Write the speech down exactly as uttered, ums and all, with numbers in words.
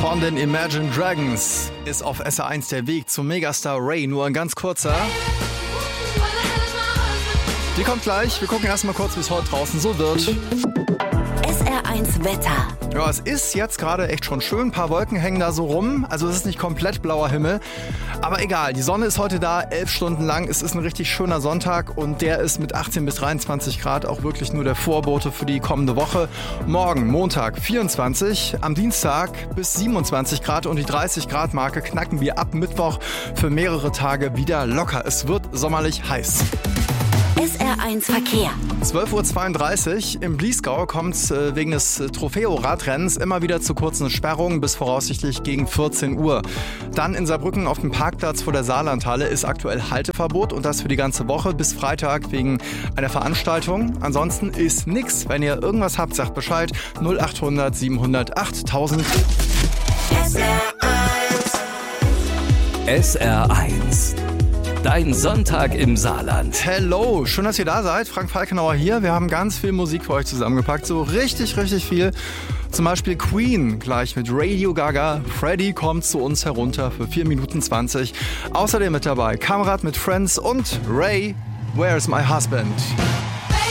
von den Imagine Dragons ist auf S R eins der Weg zum Megastar Ray, nur ein ganz kurzer. Die kommt gleich. Wir gucken erstmal kurz, wie es heute draußen so wird. S R eins Wetter. Ja, es ist jetzt gerade echt schon schön. Ein paar Wolken hängen da so rum. Also es ist nicht komplett blauer Himmel. Aber egal, die Sonne ist heute da, elf Stunden lang. Es ist ein richtig schöner Sonntag und der ist mit achtzehn bis dreiundzwanzig Grad auch wirklich nur der Vorbote für die kommende Woche. Morgen, Montag, vierundzwanzig, am Dienstag bis siebenundzwanzig Grad und die dreißig Grad Marke knacken wir ab Mittwoch für mehrere Tage wieder locker. Es wird sommerlich heiß. S R eins Verkehr. zwölf Uhr zweiunddreißig. Im Bliesgau kommt es äh, wegen des äh, Trofeo-Radrennens immer wieder zu kurzen Sperrungen bis voraussichtlich gegen vierzehn Uhr. Dann in Saarbrücken auf dem Parkplatz vor der Saarlandhalle ist aktuell Halteverbot und das für die ganze Woche bis Freitag wegen einer Veranstaltung. Ansonsten ist nix. Wenn ihr irgendwas habt, sagt Bescheid. null acht hundert siebenhundert achttausend. S R eins. S R eins. Dein Sonntag im Saarland. Hello, schön, dass ihr da seid. Frank Falkenauer hier. Wir haben ganz viel Musik für euch zusammengepackt. So richtig, richtig viel. Zum Beispiel Queen gleich mit Radio Gaga. Freddy kommt zu uns herunter für vier Minuten zwanzig. Außerdem mit dabei Kamerad mit Friends und Ray, Where's My Husband?